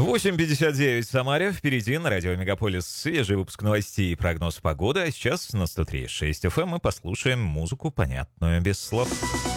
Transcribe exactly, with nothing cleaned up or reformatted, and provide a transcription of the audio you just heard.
восемь пятьдесят девять в Самаре. Впереди на радио Мегаполис свежий выпуск новостей и прогноз погоды. А сейчас на сто три и шесть эф эм мы послушаем музыку, понятную без слов.